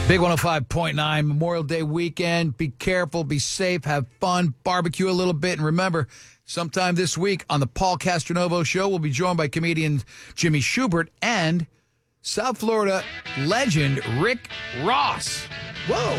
Big 105.9 Memorial Day weekend. Be careful, be safe, have fun, barbecue a little bit. And remember, sometime this week on the Paul Castronovo Show, we'll be joined by comedian Jimmy Schubert and South Florida legend Rick Ross. Whoa.